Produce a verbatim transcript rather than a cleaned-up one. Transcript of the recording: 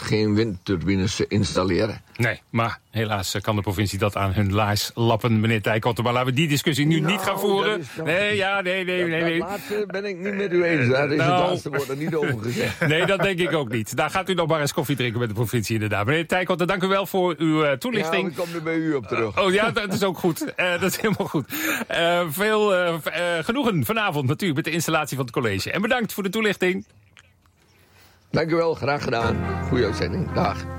geen windturbines installeren. Nee, maar helaas kan de provincie dat aan hun laars lappen, meneer Tijkotter. Maar laten we die discussie nu nou, niet gaan voeren. Nog... Nee, ja, nee, nee, nee. nee. Dat laatste ben ik niet met u eens. Daar is nou... het laatste woord er niet over gezegd. Nee, dat denk ik ook niet. Daar gaat u nog maar eens koffie drinken met de provincie inderdaad. Meneer Tijkotter, dank u wel voor uw uh, toelichting. Ja, ik kom er bij u op terug. Uh, oh ja, dat is ook goed. Uh, dat is helemaal goed. Uh, veel uh, uh, genoegen vanavond natuurlijk met de installatie van het college. En bedankt voor de toelichting. Dank u wel, graag gedaan. Goeie uitzending. Dag.